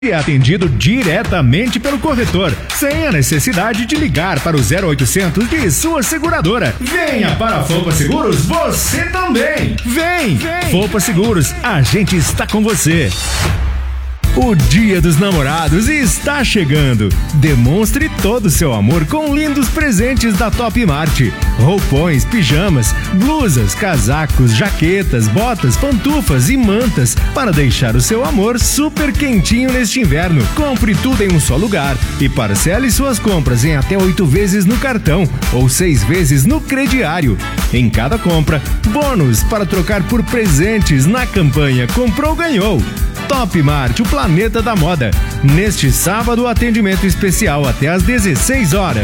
E é atendido diretamente pelo corretor, sem a necessidade de ligar para o 0800 de sua seguradora. Venha para a Fopa Seguros, você também! Vem! Fopa Seguros, a gente está com você. O Dia dos Namorados está chegando. Demonstre todo o seu amor com lindos presentes da Top Mart. Roupões, pijamas, blusas, casacos, jaquetas, botas, pantufas e mantas para deixar o seu amor super quentinho neste inverno. Compre tudo em um só lugar e parcele suas compras em até 8 vezes no cartão ou 6 vezes no crediário. Em cada compra, bônus para trocar por presentes na campanha Comprou Ganhou. Top Mart, o planeta da moda. Neste sábado, atendimento especial até às 16 horas.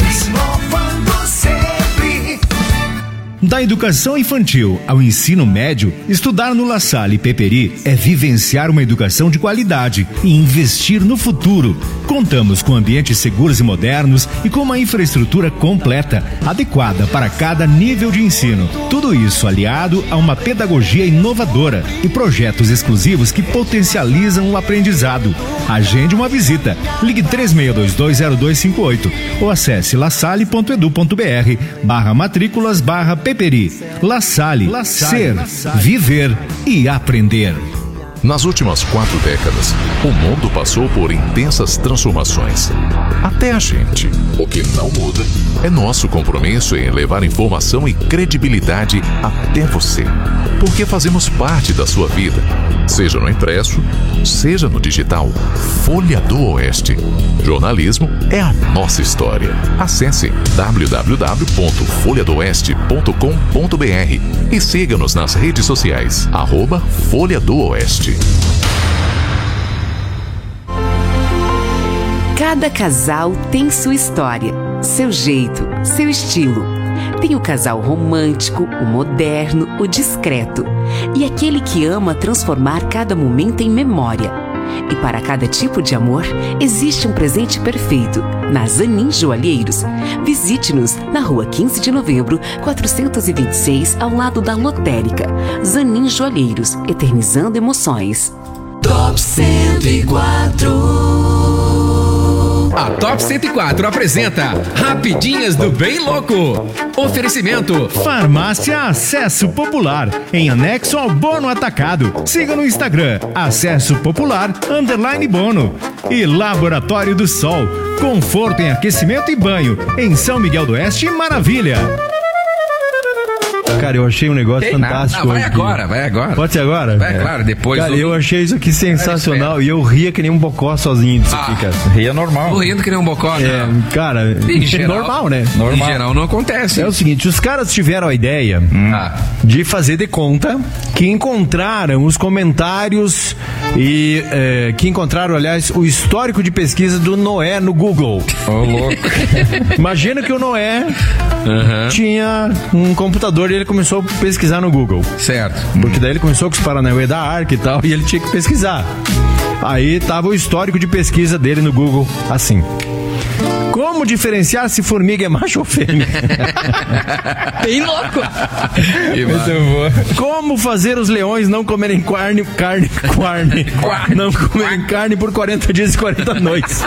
Da educação infantil ao ensino médio, estudar no La Salle Peperi é vivenciar uma educação de qualidade e investir no futuro. Contamos com ambientes seguros e modernos e com uma infraestrutura completa, adequada para cada nível de ensino. Tudo isso aliado a uma pedagogia inovadora e projetos exclusivos que potencializam o aprendizado. Agende uma visita. Ligue 36220258 ou acesse lasalle.edu.br/matrículas/Peperi. La Salle, ser, viver e aprender. Nas últimas 4 décadas, o mundo passou por intensas transformações. Até a gente. O que não muda é nosso compromisso em levar informação e credibilidade até você. Porque fazemos parte da sua vida, seja no impresso, seja no digital. Folha do Oeste. Jornalismo é a nossa história. Acesse www.folhadoeste.com.br e siga-nos nas redes sociais. @Folha do Oeste. Cada casal tem sua história, seu jeito, seu estilo. Tem o casal romântico, o moderno, o discreto e aquele que ama transformar cada momento em memória. E para cada tipo de amor, existe um presente perfeito na Zanin Joalheiros. Visite-nos na Rua 15 de Novembro, 426, ao lado da Lotérica. Zanin Joalheiros, eternizando emoções. Top 104. A Top 104 apresenta Rapidinhas do Bem Louco. Oferecimento Farmácia Acesso Popular, em anexo ao Bono Atacado. Siga no Instagram, Acesso Popular _Bono. E Laboratório do Sol, conforto em aquecimento e banho, em São Miguel do Oeste, Maravilha. Cara, eu achei um negócio fantástico. Não, vai agora. Pode ser agora? Vai, claro, depois. Cara, eu achei isso aqui sensacional e eu ria que nem um bocó sozinho disso aqui, cara. Ria normal. Tô rindo que nem um bocó, né? Cara, em geral, normal, né? Em geral não acontece. É o seguinte, os caras tiveram a ideia de fazer de conta que encontraram os comentários e que encontraram, aliás, o histórico de pesquisa do Noé no Google. Ô, louco. Imagina que o Noé tinha um computador e ele começou a pesquisar no Google. Certo. Porque daí ele começou com os Paranauê da Arca e tal, e ele tinha que pesquisar. Aí tava o histórico de pesquisa dele no Google, assim: como diferenciar se formiga é macho ou fêmea? Bem louco. Muito bom. Como fazer os leões não comerem carne. Não comerem carne por 40 dias e 40 noites.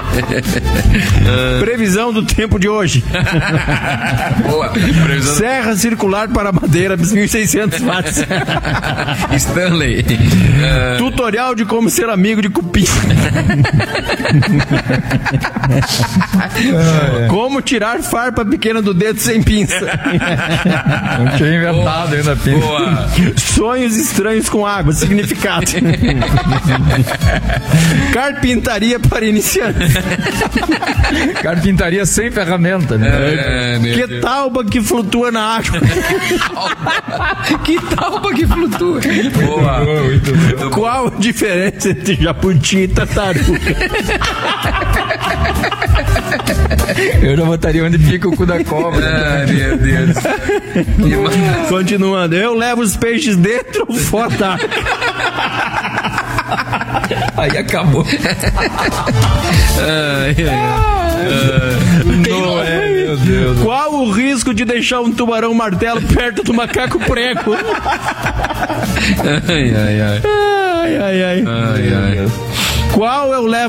Previsão do tempo de hoje. Boa. Serra circular para madeira, 1.600 watts. Stanley. Tutorial de como ser amigo de cupim. Como tirar farpa pequena do dedo sem pinça. Não tinha inventado ainda a pinça. Boa. Sonhos estranhos com água, significado. Carpintaria para iniciantes. Carpintaria sem ferramenta, né? Que tauba que flutua na água. Que tauba que flutua. Boa. Qual a diferença entre jabuti e tartaruga? Eu já botaria onde fica o cu da cobra. Meu Deus. Continuando, eu levo os peixes dentro ou fora da água? Aí acabou. Meu Deus. Qual o risco de deixar um tubarão martelo perto do macaco prego? Ai. Qual é o